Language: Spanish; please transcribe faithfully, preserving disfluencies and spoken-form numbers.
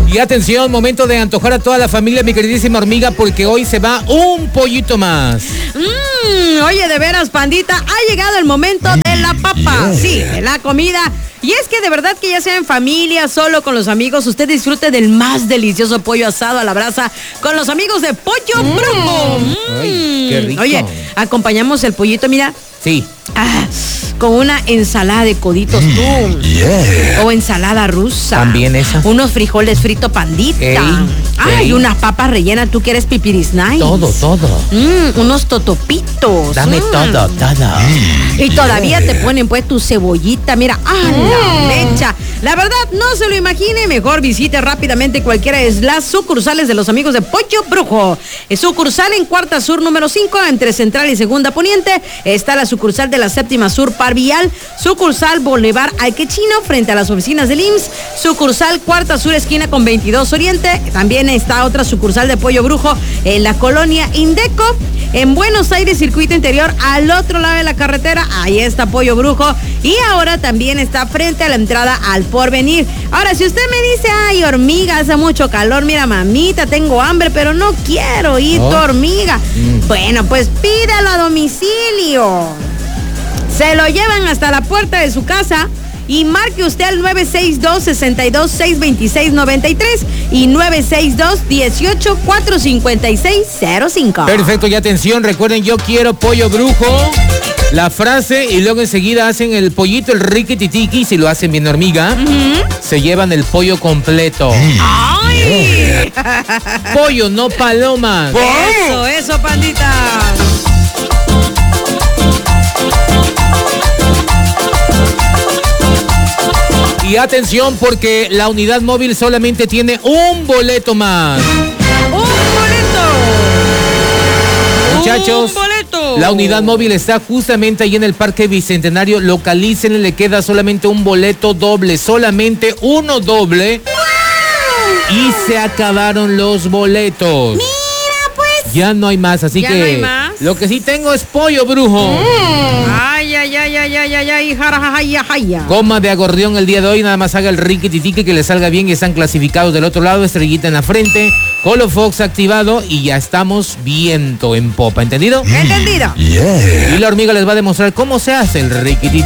Y atención, momento de antojar a toda la familia, mi queridísima hormiga, porque hoy se va un pollito más. Mmm, oye, de veras, pandita, ha llegado el momento de la papa, sí, de la comida. Y es que de verdad que ya sea en familia, solo con los amigos, usted disfrute del más delicioso pollo asado a la brasa con los amigos de Pollo mm. Brujo. Mm. Ay, qué rico. Oye, acompañamos el pollito, mira. Sí. Ah, con una ensalada de coditos tú. Mm, yeah. O ensalada rusa. También esa. Unos frijoles frito pandita. Ey, Ay, ey. unas papas rellenas, tú que eres pipiris nice. Todo, todo. Mm, unos totopitos. Dame mm. todo, todo. Y todavía te ponen pues tu cebollita, mira, ¡ah, la mecha! La verdad, no se lo imagine, mejor visite rápidamente cualquiera de las sucursales de los amigos de Pollo Brujo. Es sucursal en Cuarta Sur número cinco, entre Central y Segunda Poniente. Está la sucursal de la Séptima Sur Parvial, sucursal Boulevard Alquechino, frente a las oficinas del I M S S, sucursal Cuarta Sur esquina con veintidós Oriente. También está otra sucursal de Pollo Brujo en la colonia Indeco. En Buenos Aires, circuito interior, al otro lado de la carretera, ahí está Pollo Brujo. Y ahora también está frente a la entrada al Porvenir. Ahora, si usted me dice, ay, hormiga, hace mucho calor, mira, mamita, tengo hambre, pero no quiero ir, ¿Oh? tu hormiga. Mm. Bueno, pues pídalo a domicilio. Se lo llevan hasta la puerta de su casa. Y marque usted al nueve seis dos, seis dos, seis dos seis, nueve tres y nueve seis dos, uno ocho, cuatro cinco seis, cero cinco. Perfecto, y atención, recuerden, yo quiero Pollo Brujo, la frase, y luego enseguida hacen el pollito, el riquititiqui, si lo hacen bien hormiga, uh-huh. se llevan el pollo completo. ¡Ay! Pollo, no palomas. Eso, eso, pandita. Y atención, porque la unidad móvil solamente tiene un boleto más. ¡Un boleto! Muchachos, ¡un boleto! La unidad móvil está justamente ahí en el Parque Bicentenario. Localícenle, le queda solamente un boleto doble, solamente uno doble. ¡Wow! Y se acabaron los boletos. ¡Mira, pues! Ya no hay más, así ¿Ya que no hay más? Lo que sí tengo es Pollo Brujo. Mm. Ay, ay, ay, ay, ay, ay, ay, jaraja, jaya. Goma de acordeón el día de hoy, nada más haga el riquititique que le salga bien y están clasificados del otro lado, estrellita en la frente, Holofox activado y ya estamos viento en popa, ¿entendido? ¿Entendido? Yeah. Y la hormiga les va a demostrar cómo se hace el riquititique.